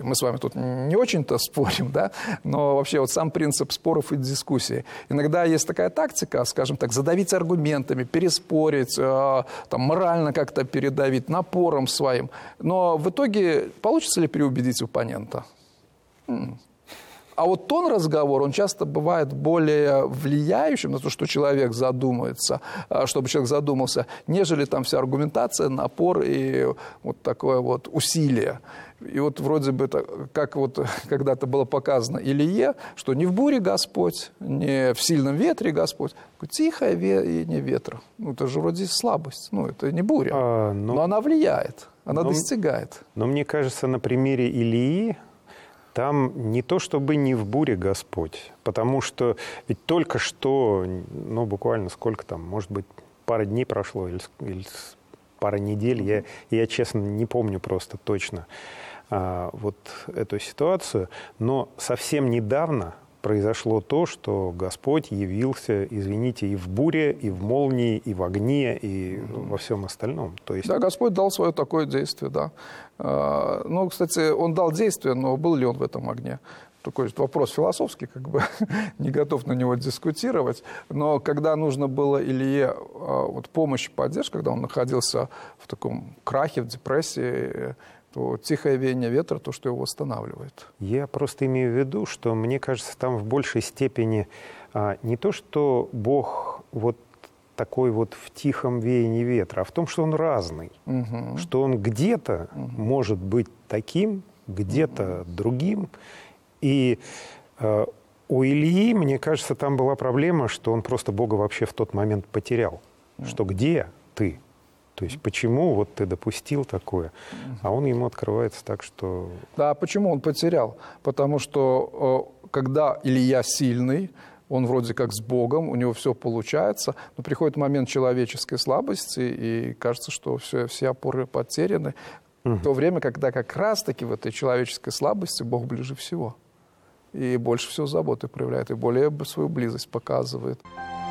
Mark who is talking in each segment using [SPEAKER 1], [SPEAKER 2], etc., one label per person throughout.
[SPEAKER 1] мы с вами тут не очень-то спорим, да, но вообще вот сам принцип споров и дискуссий. Иногда есть такая тактика, скажем так, задавить аргументами, переспорить, там, морально как-то передавить, напором своим. Но в итоге получится ли переубедить оппонента? А вот тон разговора, он часто бывает более влияющим на то, что человек задумается, чтобы человек задумался, нежели там вся аргументация, напор и вот такое вот усилие. И вот вроде бы, как вот когда-то было показано Илие, что не в буре Господь, не в сильном ветре Господь, тихое веяние ветра. Ну, это же вроде слабость, ну, это не буря, но она влияет, она достигает.
[SPEAKER 2] Но мне кажется, на примере Илии, там не то чтобы не в буре Господь, потому что ведь только что, ну, буквально сколько там, может быть, пара дней прошло или пара недель, я честно не помню просто точно вот эту ситуацию, но совсем недавно произошло то, что Господь явился, извините, и в буре, и в молнии, и в огне, и во всем остальном. То есть...
[SPEAKER 1] Да, Господь дал свое такое действие, да. Ну, кстати, Он дал действие, но был ли Он в этом огне? Такой вопрос философский, как бы не готов на него дискутировать. Но когда нужно было Илие вот, помощь и поддержка, когда он находился в таком крахе, в депрессии, то тихое веяние ветра, то, что его восстанавливает.
[SPEAKER 2] Я просто имею в виду, что, мне кажется, там в большей степени не то, что Бог вот такой вот в тихом веянии ветра, а в том, что Он разный. Что Он где-то может быть таким, где-то другим. И у Илии, мне кажется, там была проблема, что он просто Бога вообще в тот момент потерял. Что где ты? То есть почему вот ты допустил такое? А он ему открывается так, что...
[SPEAKER 1] Да, почему он потерял? Потому что когда Илия сильный, он вроде как с Богом, у него все получается, но приходит момент человеческой слабости, и кажется, что все опоры потеряны. В то время, когда как раз-таки в этой человеческой слабости Бог ближе всего. И больше всего заботы проявляет, и более свою близость показывает.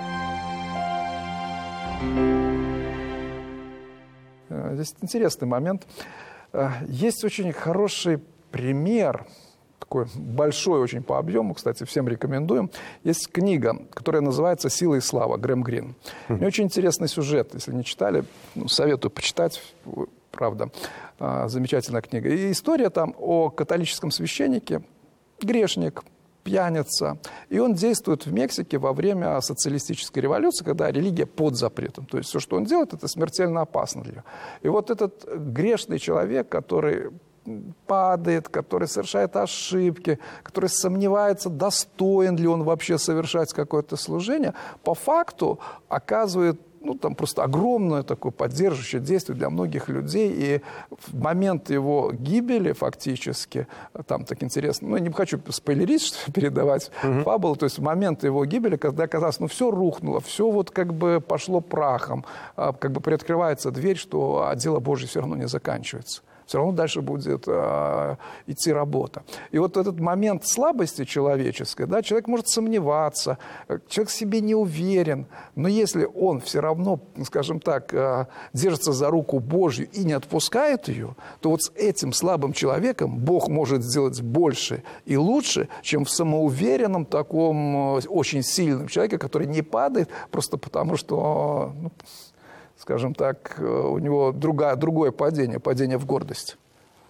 [SPEAKER 1] Здесь интересный момент. Есть очень хороший пример, такой большой очень по объему, кстати, всем рекомендуем. Есть книга, которая называется «Сила и слава», Грэм Грин. У нее очень интересный сюжет, если не читали, советую почитать, правда, замечательная книга. И история там о католическом священнике, грешник, пьяница. И он действует в Мексике во время социалистической революции, когда религия под запретом. То есть все, что он делает, это смертельно опасно для него. И вот этот грешный человек, который падает, который совершает ошибки, который сомневается, достоин ли он вообще совершать какое-то служение, по факту оказывает там просто огромное такое поддерживающее действие для многих людей. И в момент его гибели фактически, там так интересно, я не хочу спойлерить, передавать фабулу, то есть в момент его гибели, когда оказалось, все рухнуло, все вот как бы пошло прахом, как бы приоткрывается дверь, что дело Божье все равно не заканчивается. Все равно дальше будет идти работа. И вот этот момент слабости человеческой, да, человек может сомневаться, человек в себе не уверен, но если он все равно, скажем так, держится за руку Божью и не отпускает ее, то вот с этим слабым человеком Бог может сделать больше и лучше, чем в самоуверенном таком очень сильном человеке, который не падает просто потому, что... скажем так, у него другое падение в гордость.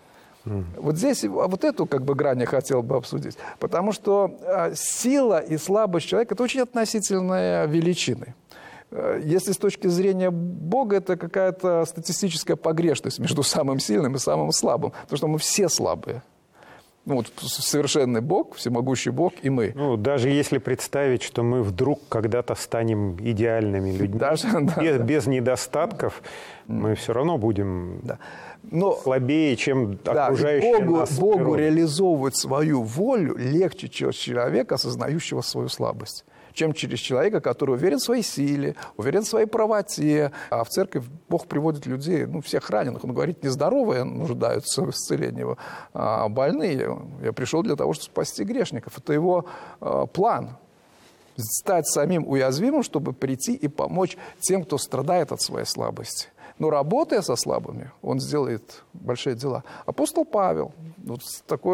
[SPEAKER 1] Вот здесь вот эту как бы грань я хотел бы обсудить. Потому что сила и слабость человека – это очень относительные величины. Если с точки зрения Бога, это какая-то статистическая погрешность между самым сильным и самым слабым. Потому что мы все слабые. Вот совершенный Бог, всемогущий Бог и мы.
[SPEAKER 2] Даже если представить, что мы вдруг когда-то станем идеальными людьми, без недостатков, мы все равно будем слабее, чем окружающие нас природа.
[SPEAKER 1] Богу реализовывать свою волю легче через человека, осознающего свою слабость, чем через человека, который уверен в своей силе, уверен в своей правоте. А в церковь Бог приводит людей, всех раненых. Он говорит, нездоровые нуждаются в исцелении, а больные. Я пришел для того, чтобы спасти грешников. Это его план. Стать самим уязвимым, чтобы прийти и помочь тем, кто страдает от своей слабости. Но работая со слабыми, он сделает большие дела. Апостол Павел, такой